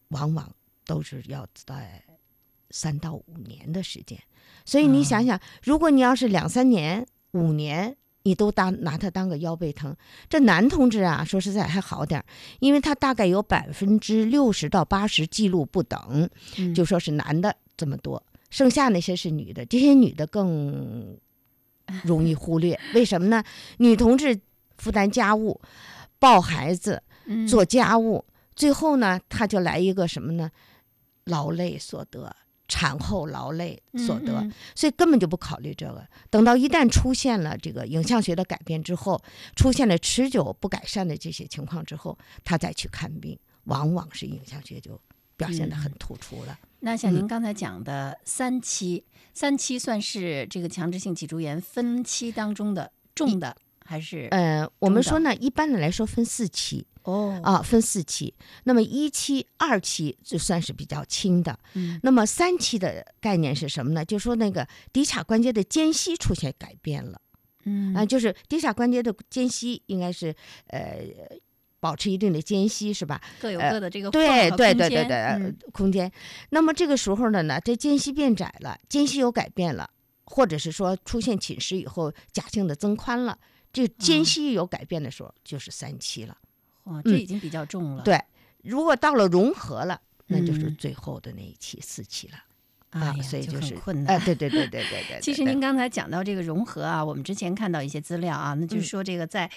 往往都是要在3到5年的时间。所以你想想，如果你要是2、3年、5年，你都拿它当个腰背疼，这男同志啊，说实在还好点，因为他大概有60%到80%记录不等，就说是男的这么多，剩下那些是女的，这些女的更容易忽略。为什么呢？女同志负担家务、抱孩子、做家务，最后呢，他就来一个什么呢？劳累所得。产后劳累所得，所以根本就不考虑这个。等到一旦出现了这个影像学的改变之后，出现了持久不改善的这些情况之后，他再去看病，往往是影像学就表现得很突出了。 那像您刚才讲的3期，3期算是这个强直性脊柱炎分期当中的重的还是？ 我们说呢，一般的来说分4期。分4期，那么1期、2期就算是比较轻的，那么3期的概念是什么呢？就说那个骶髂关节的间隙出现改变了，就是骶髂关节的间隙应该是保持一定的间隙，是吧？ 各有各的这个对空间。那么这个时候呢，这间隙变窄了，间隙有改变了，或者是说出现侵蚀以后假性的增宽了，这间隙有改变的时候，就是3期了。 这已经比较重了。 对，如果到了融合了，那就是最后的那一期4期了。所以就是很困难。 对。 其实您刚才讲到这个融合啊，我们之前看到一些资料啊，那就是说这个在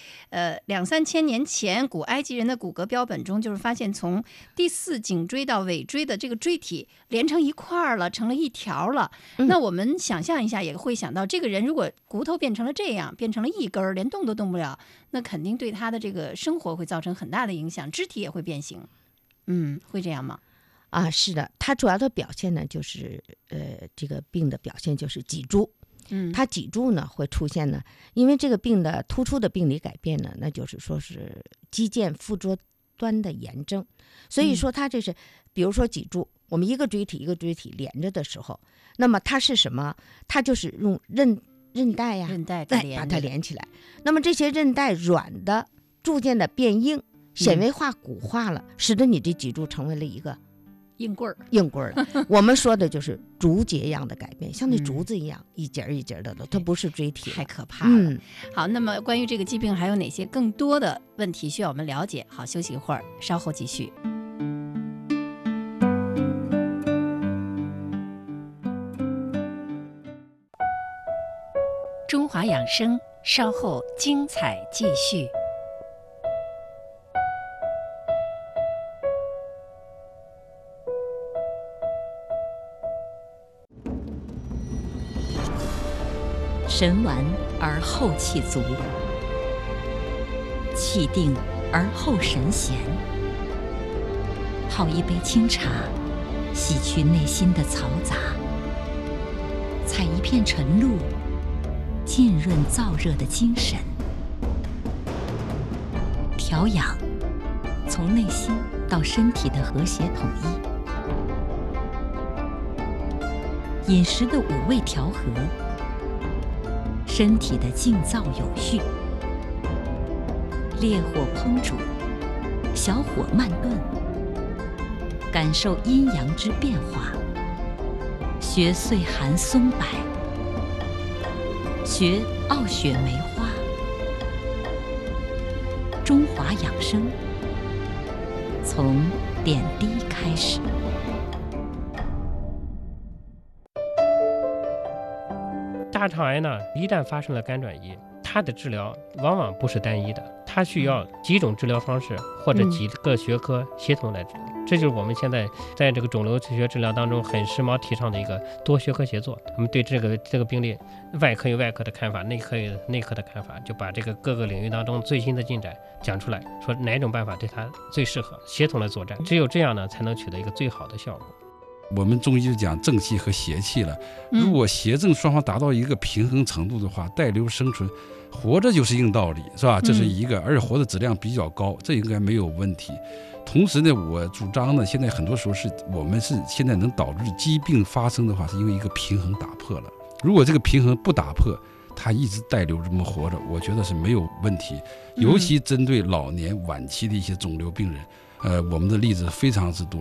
2、3千年前古埃及人的骨骼标本中，就是发现从第4颈椎到尾椎的这个椎体连成一块了，成了一条了。那我们想象一下，也会想到这个人如果骨头变成了这样，变成了一根，连动都动不了，那肯定对他的这个生活会造成很大的影响，肢体也会变形。会这样吗？ 是的，它主要的表现呢，就是这个病的表现就是脊柱，它脊柱呢会出现呢，因为这个病的突出的病理改变呢，那就是说是肌腱附着端的炎症，所以说它这是，比如说脊柱，我们一个椎体一个椎体连着的时候，那么它是什么？它就是用韧带呀，把它连起来。那么这些韧带软的逐渐的变硬，纤维化骨化了，使得你的脊柱成为了一个硬棍儿了。我们说的就是竹节一样的改变，像那竹子一样，一节一节的，它不是椎体， 太可怕了。好，那么关于这个疾病还有哪些更多的问题需要我们了解？好，休息一会儿，稍后继续。中华养生，稍后精彩继续。 神完而后气足，气定而后神闲。泡一杯清茶，洗去内心的嘈杂；采一片晨露，浸润燥热的精神。调养，从内心到身体的和谐统一。饮食的5味调和，身体的静躁有序。烈火烹煮，小火慢炖，感受阴阳之变化。学岁寒松柏，学傲雪梅花。中华养生，从点滴开始。 大肠癌呢，一旦发生了肝转移，它的治疗往往不是单一的，它需要几种治疗方式或者几个学科协同来治疗。这就是我们现在在这个肿瘤学治疗当中很时髦提倡的一个多学科协作。我们对这个病例，外科有外科的看法，内科有内科的看法，就把这个各个领域当中最新的进展讲出来，说哪种办法对它最适合，协同来作战。只有这样呢，才能取得一个最好的效果。 我们中医就讲正气和邪气了，如果邪正双方达到一个平衡程度的话，带瘤生存，活着就是硬道理，是吧？这是一个，而且活的质量比较高，这应该没有问题。同时呢，我主张呢，现在很多时候我们现在能导致疾病发生的话，是因为一个平衡打破了。如果这个平衡不打破，它一直带瘤这么活着，我觉得是没有问题。尤其针对老年晚期的一些肿瘤病人，我们的例子非常之多。